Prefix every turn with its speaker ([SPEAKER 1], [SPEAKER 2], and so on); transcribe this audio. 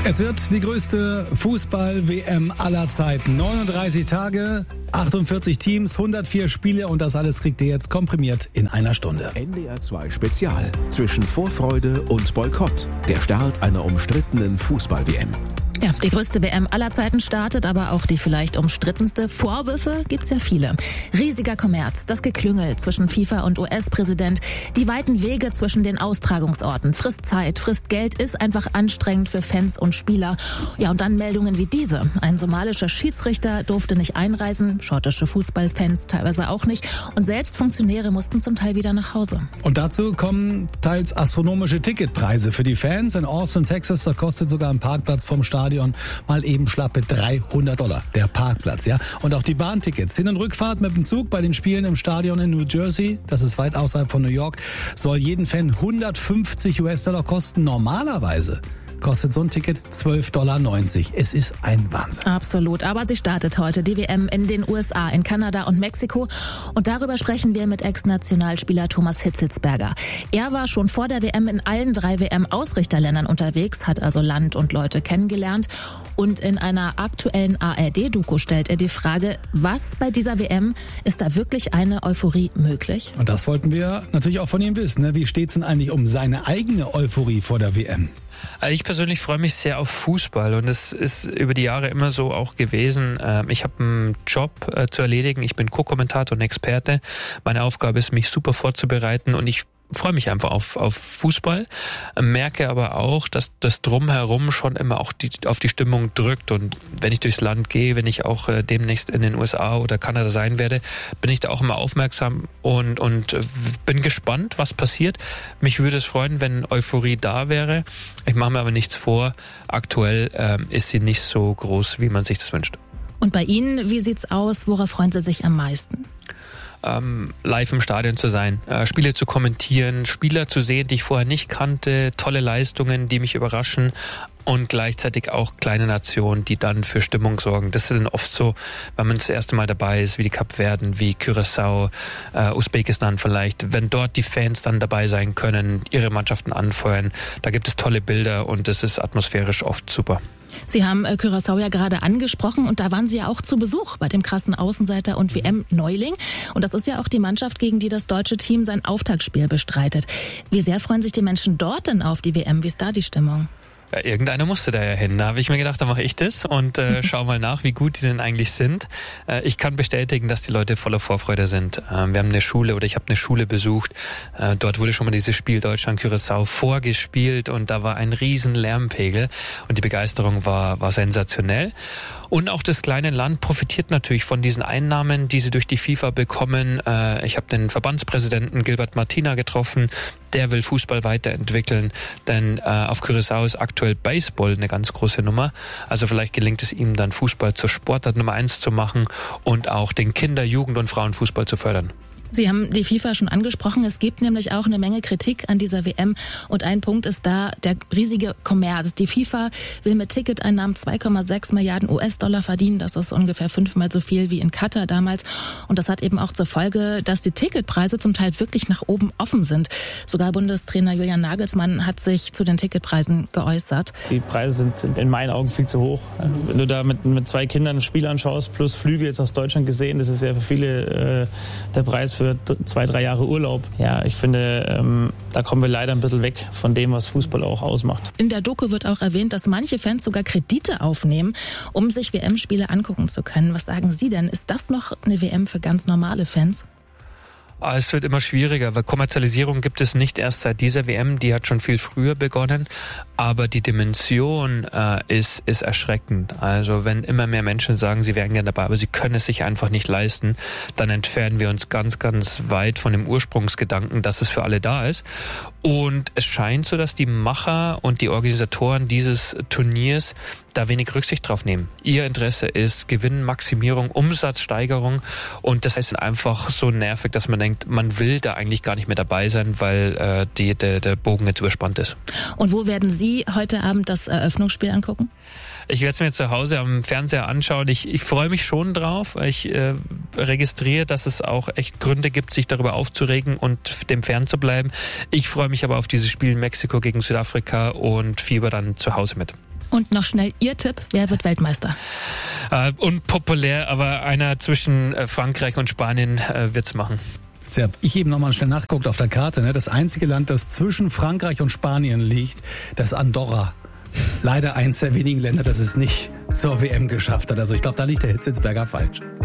[SPEAKER 1] Es wird die größte Fußball-WM aller Zeiten. 39 Tage, 48 Teams, 104 Spiele und das alles kriegt ihr jetzt komprimiert in einer Stunde.
[SPEAKER 2] NDR 2 Spezial. Zwischen Vorfreude und Boykott. Der Start einer umstrittenen Fußball-WM.
[SPEAKER 3] Ja, die größte WM aller Zeiten startet, aber auch die vielleicht umstrittenste. Vorwürfe gibt's ja viele. Riesiger Kommerz, das Geklüngel zwischen FIFA und US-Präsident, die weiten Wege zwischen den Austragungsorten, frisst Zeit, frisst Geld, ist einfach anstrengend für Fans und Spieler. Ja, und dann Meldungen wie diese. Ein somalischer Schiedsrichter durfte nicht einreisen, schottische Fußballfans teilweise auch nicht und selbst Funktionäre mussten zum Teil wieder nach Hause.
[SPEAKER 1] Und dazu kommen teils astronomische Ticketpreise für die Fans. In Austin, Texas, da kostet sogar ein Parkplatz vom Stadion mal eben schlappe $300, der Parkplatz, ja. Und auch die Bahntickets. Hin- und Rückfahrt mit dem Zug bei den Spielen im Stadion in New Jersey, das ist weit außerhalb von New York, soll jeden Fan $150 kosten. Normalerweise kostet so ein Ticket $12,90. Es ist ein Wahnsinn.
[SPEAKER 3] Absolut. Aber sie startet heute, die WM in den USA, in Kanada und Mexiko. Und darüber sprechen wir mit Ex-Nationalspieler Thomas Hitzelsberger. Er war schon vor der WM in allen 3 WM-Ausrichterländern unterwegs, hat also Land und Leute kennengelernt. Und in einer aktuellen ARD-Doku stellt er die Frage, was bei dieser WM, ist da wirklich eine Euphorie möglich?
[SPEAKER 1] Und das wollten wir natürlich auch von ihm wissen. Ne? Wie steht's denn eigentlich um seine eigene Euphorie vor der WM?
[SPEAKER 4] Also ich persönlich freue mich sehr auf Fußball und es ist über die Jahre immer so auch gewesen. Ich habe einen Job zu erledigen, ich bin Co-Kommentator und Experte. Meine Aufgabe ist, mich super vorzubereiten und ich freue mich einfach auf Fußball, merke aber auch, dass das Drumherum schon immer auch auf die Stimmung drückt und wenn ich durchs Land gehe, wenn ich auch demnächst in den USA oder Kanada sein werde, bin ich da auch immer aufmerksam und bin gespannt, was passiert. Mich würde es freuen, wenn Euphorie da wäre. Ich mache mir aber nichts vor. Aktuell ist sie nicht so groß, wie man sich das wünscht.
[SPEAKER 3] Und bei Ihnen, wie sieht's aus? Worauf freuen Sie sich am meisten?
[SPEAKER 4] Live im Stadion zu sein, Spiele zu kommentieren, Spieler zu sehen, die ich vorher nicht kannte, tolle Leistungen, die mich überraschen und gleichzeitig auch kleine Nationen, die dann für Stimmung sorgen. Das ist dann oft so, wenn man das erste Mal dabei ist, wie die Kapverden, wie Curaçao, Usbekistan vielleicht, wenn dort die Fans dann dabei sein können, ihre Mannschaften anfeuern, da gibt es tolle Bilder und das ist atmosphärisch oft super.
[SPEAKER 3] Sie haben Curaçao ja gerade angesprochen und da waren Sie ja auch zu Besuch bei dem krassen Außenseiter und WM-Neuling. Und das ist ja auch die Mannschaft, gegen die das deutsche Team sein Auftaktspiel bestreitet. Wie sehr freuen sich die Menschen dort denn auf die WM? Wie ist da die Stimmung?
[SPEAKER 4] Ja, irgendeiner musste da ja hin. Da habe ich mir gedacht, da mache ich das und schau mal nach, wie gut die denn eigentlich sind. Ich kann bestätigen, dass die Leute voller Vorfreude sind. Wir haben eine Schule oder ich habe eine Schule besucht. Dort wurde schon mal dieses Spiel Deutschland-Curaçao vorgespielt und da war ein riesen Lärmpegel und die Begeisterung war sensationell. Und auch das kleine Land profitiert natürlich von diesen Einnahmen, die sie durch die FIFA bekommen. Ich habe den Verbandspräsidenten Gilbert Martina getroffen. Der will Fußball weiterentwickeln, denn auf Curaçao ist aktuell Baseball eine ganz große Nummer. Also vielleicht gelingt es ihm dann, Fußball zur Sportart Nummer 1 zu machen und auch den Kinder-, Jugend- und Frauenfußball zu fördern.
[SPEAKER 3] Sie haben die FIFA schon angesprochen. Es gibt nämlich auch eine Menge Kritik an dieser WM. Und ein Punkt ist da der riesige Kommerz. Die FIFA will mit Ticketeinnahmen 2,6 Milliarden US-Dollar verdienen. Das ist ungefähr 5-mal so viel wie in Katar damals. Und das hat eben auch zur Folge, dass die Ticketpreise zum Teil wirklich nach oben offen sind. Sogar Bundestrainer Julian Nagelsmann hat sich zu den Ticketpreisen geäußert.
[SPEAKER 5] Die Preise sind in meinen Augen viel zu hoch. Wenn du da mit 2 Kindern ein Spiel anschaust, plus Flüge jetzt aus Deutschland gesehen, das ist ja für viele der Preis für 2-3 Jahre Urlaub. Ja, ich finde, da kommen wir leider ein bisschen weg von dem, was Fußball auch ausmacht.
[SPEAKER 3] In der Doku wird auch erwähnt, dass manche Fans sogar Kredite aufnehmen, um sich WM-Spiele angucken zu können. Was sagen Sie denn? Ist das noch eine WM für ganz normale Fans?
[SPEAKER 4] Es wird immer schwieriger, weil Kommerzialisierung gibt es nicht erst seit dieser WM, die hat schon viel früher begonnen, aber die Dimension ist erschreckend. Also wenn immer mehr Menschen sagen, sie wären gerne dabei, aber sie können es sich einfach nicht leisten, dann entfernen wir uns ganz, ganz weit von dem Ursprungsgedanken, dass es für alle da ist. Und es scheint so, dass die Macher und die Organisatoren dieses Turniers da wenig Rücksicht drauf nehmen. Ihr Interesse ist Gewinnmaximierung, Umsatzsteigerung und das ist einfach so nervig, dass man denkt, man will da eigentlich gar nicht mehr dabei sein, weil der Bogen jetzt überspannt ist.
[SPEAKER 3] Und wo werden Sie heute Abend das Eröffnungsspiel angucken?
[SPEAKER 4] Ich werde es mir zu Hause am Fernseher anschauen. Ich freue mich schon drauf. Ich registriere, dass es auch echt Gründe gibt, sich darüber aufzuregen und dem fern zu bleiben. Ich freue mich aber auf dieses Spiel Mexiko gegen Südafrika und fieber dann zu Hause mit.
[SPEAKER 3] Und noch schnell Ihr Tipp, wer wird Weltmeister?
[SPEAKER 4] Unpopulär, aber einer zwischen Frankreich und Spanien wird's machen.
[SPEAKER 1] Ich eben nochmal schnell nachgeguckt auf der Karte. Das einzige Land, das zwischen Frankreich und Spanien liegt, das ist Andorra. Leider eins der wenigen Länder, das es nicht zur WM geschafft hat. Also ich glaube, da liegt der Hitzelsberger falsch.